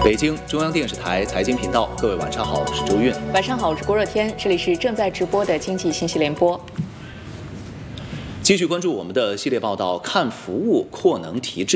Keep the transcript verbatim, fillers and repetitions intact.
北京中央电视台财经频道，各位晚上好，我是周韵。 晚上好，我是郭若天，这里是正在直播的经济信息联播。 继续关注我们的系列报道，看服务扩能提质。